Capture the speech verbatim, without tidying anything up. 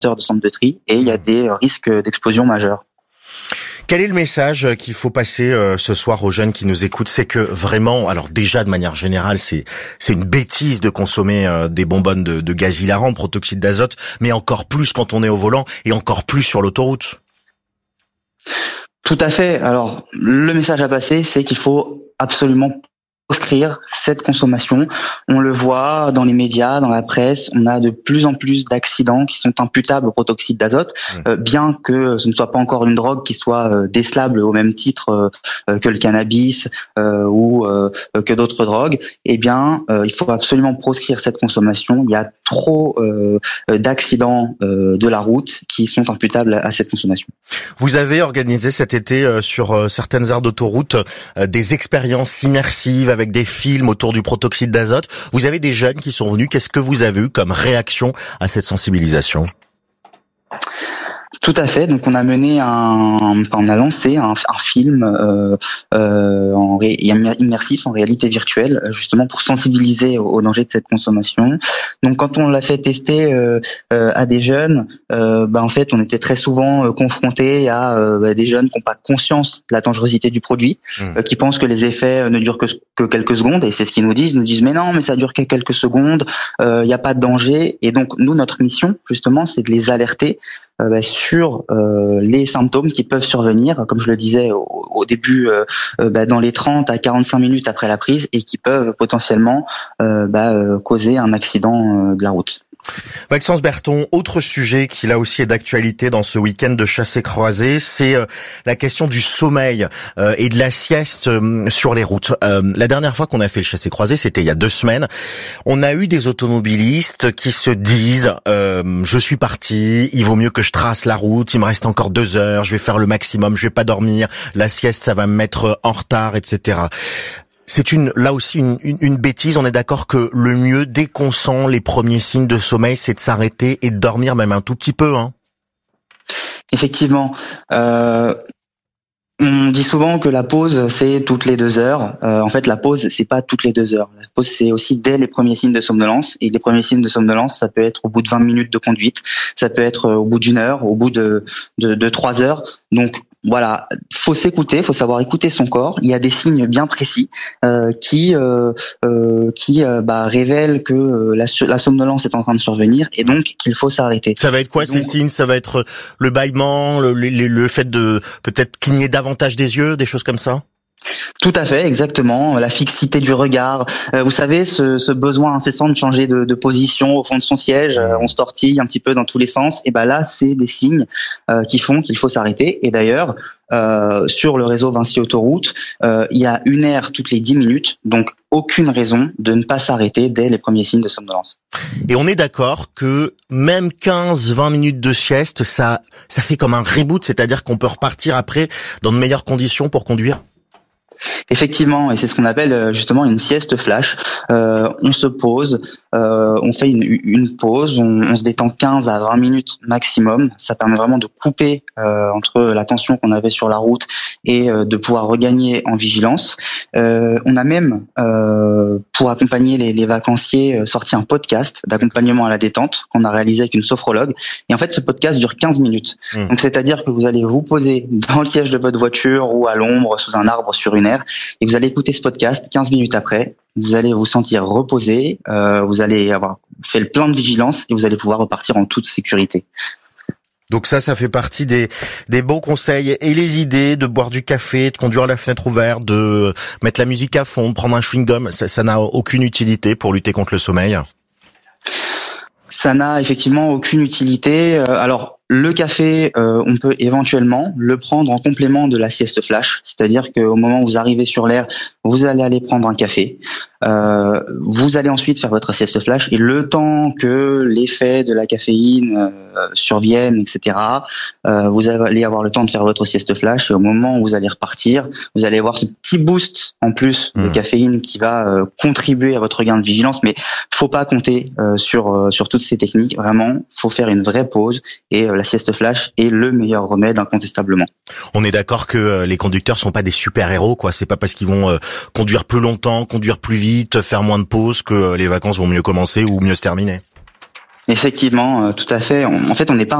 de centre de tri et il y a des risques d'explosion majeurs. Quel est le message qu'il faut passer euh, ce soir aux jeunes qui nous écoutent? C'est que vraiment, alors déjà de manière générale, c'est c'est une bêtise de consommer euh, des bonbonnes de, de gaz hilarant, protoxyde d'azote, mais encore plus quand on est au volant et encore plus sur l'autoroute. Tout à fait. Alors, le message à passer, c'est qu'il faut absolument proscrire cette consommation. On le voit dans les médias, dans la presse, on a de plus en plus d'accidents qui sont imputables au protoxyde d'azote, mmh. euh, bien que ce ne soit pas encore une drogue qui soit euh, décelable au même titre euh, que le cannabis euh, ou euh, que d'autres drogues. Eh bien, euh, il faut absolument proscrire cette consommation. Il y a trop euh, d'accidents euh, de la route qui sont imputables à, à cette consommation. Vous avez organisé cet été euh, sur euh, certaines aires d'autoroute euh, des expériences immersives avec avec des films autour du protoxyde d'azote. Vous avez des jeunes qui sont venus. Qu'est-ce que vous avez eu comme réaction à cette sensibilisation ? Tout à fait. Donc on a mené un, on a lancé un, un film euh, euh, en ré, immersif en réalité virtuelle, justement pour sensibiliser au, au danger de cette consommation. Donc quand on l'a fait tester euh, euh, à des jeunes, euh, bah en fait on était très souvent euh, confrontés à euh, bah, des jeunes qui n'ont pas conscience de la dangerosité du produit, mmh. euh, qui pensent que les effets ne durent que, que quelques secondes, et c'est ce qu'ils nous disent. Ils nous disent mais non, mais ça dure que quelques secondes, il euh, n'y a pas de danger. Et donc nous, notre mission justement, c'est de les alerter Euh, bah, sur euh, les symptômes qui peuvent survenir, comme je le disais au, au début, euh, euh, bah, dans les trente à quarante-cinq minutes après la prise, et qui peuvent potentiellement euh, bah, euh, causer un accident euh, de la route. Maxence Berton, autre sujet qui là aussi est d'actualité dans ce week-end de chassé-croisé, c'est euh, la question du sommeil euh, et de la sieste euh, sur les routes. Euh, la dernière fois qu'on a fait le chassé-croisé, c'était il y a deux semaines. On a eu des automobilistes qui se disent euh, je suis parti, il vaut mieux que je trace la route, il me reste encore deux heures, je vais faire le maximum, je vais pas dormir, la sieste ça va me mettre en retard, et cetera. C'est une, là aussi une, une, une bêtise. On est d'accord que le mieux, dès qu'on sent les premiers signes de sommeil, c'est de s'arrêter et de dormir même un tout petit peu, hein. Effectivement. Euh... On dit souvent que la pause, c'est toutes les deux heures. Euh, en fait, la pause, c'est pas toutes les deux heures. La pause, c'est aussi dès les premiers signes de somnolence. Et les premiers signes de somnolence, ça peut être au bout de vingt minutes de conduite, ça peut être au bout d'une heure, au bout de, de, de trois heures. Donc, voilà, faut s'écouter, faut savoir écouter son corps. Il y a des signes bien précis euh, qui euh, euh, qui euh, bah, révèlent que euh, la, la somnolence est en train de survenir et donc qu'il faut s'arrêter. Ça va être quoi donc, ces signes ? Ça va être le bâillement, le, le, le fait de peut-être cligner davantage des yeux, des choses comme ça ? Tout à fait, exactement. La fixité du regard. Euh, vous savez, ce, ce besoin incessant de changer de, de position au fond de son siège, euh, on se tortille un petit peu dans tous les sens. Et ben là, c'est des signes euh, qui font qu'il faut s'arrêter. Et d'ailleurs, euh, sur le réseau Vinci Autoroute, euh, il y a une aire toutes les dix minutes, donc aucune raison de ne pas s'arrêter dès les premiers signes de somnolence. Et on est d'accord que même quinze vingt minutes de sieste, ça, ça fait comme un reboot, c'est-à-dire qu'on peut repartir après dans de meilleures conditions pour conduire ? Effectivement, et c'est ce qu'on appelle justement une sieste flash. Euh, on se pose, euh, on fait une, une pause, on, on se détend quinze à vingt minutes maximum. Ça permet vraiment de couper euh, entre la tension qu'on avait sur la route et euh, de pouvoir regagner en vigilance. Euh, on a même, euh, pour accompagner les, les vacanciers, sorti un podcast d'accompagnement à la détente qu'on a réalisé avec une sophrologue. Et en fait, ce podcast dure quinze minutes. Mmh. Donc, c'est-à-dire que vous allez vous poser dans le siège de votre voiture ou à l'ombre, sous un arbre, sur une aire, et vous allez écouter ce podcast. Quinze minutes après, vous allez vous sentir reposé, euh, vous allez avoir fait le plein de vigilance et vous allez pouvoir repartir en toute sécurité. Donc ça, ça fait partie des des bons conseils. Et les idées de boire du café, de conduire la fenêtre ouverte, de mettre la musique à fond, de prendre un chewing-gum, ça, ça n'a aucune utilité pour lutter contre le sommeil. Ça n'a effectivement aucune utilité. Euh, alors, le café, euh, on peut éventuellement le prendre en complément de la sieste flash, c'est-à-dire qu'au moment où vous arrivez sur l'aire, vous allez aller prendre un café, euh, vous allez ensuite faire votre sieste flash, et le temps que l'effet de la caféine euh, survienne, et cetera, euh, vous allez avoir le temps de faire votre sieste flash, et au moment où vous allez repartir, vous allez avoir ce petit boost en plus de mmh. caféine qui va euh, contribuer à votre regain de vigilance, mais faut pas compter euh, sur euh, sur toutes ces techniques. Vraiment, faut faire une vraie pause, et euh, la sieste flash est le meilleur remède incontestablement. On est d'accord que euh, les conducteurs sont pas des super-héros, quoi. C'est pas parce qu'ils vont euh, conduire plus longtemps, conduire plus vite, faire moins de pauses que euh, les vacances vont mieux commencer ou mieux se terminer. Effectivement, euh, tout à fait. On- en fait, on n'est pas